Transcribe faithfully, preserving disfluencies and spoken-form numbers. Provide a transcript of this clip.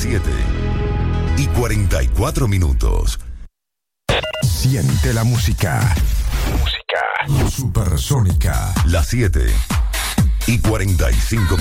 siete y cuarenta y cuatro minutos. Siente la música. Música supersónica. Las siete y cuarenta y cinco